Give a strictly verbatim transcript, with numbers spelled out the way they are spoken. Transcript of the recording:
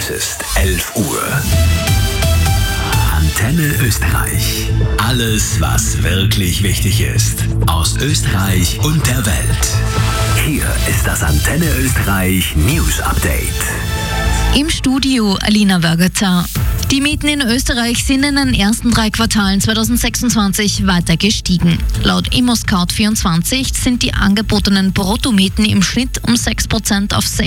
Es ist elf Uhr. Antenne Österreich. Alles, was wirklich wichtig ist. Aus Österreich und der Welt. Hier ist das Antenne Österreich News Update. Im Studio Alina Wörgötzer. Die Mieten in Österreich sind in den ersten drei Quartalen zweitausendsechsundzwanzig weiter gestiegen. Laut ImmoScout vierundzwanzig sind die angebotenen Bruttomieten im Schnitt um sechs Prozent auf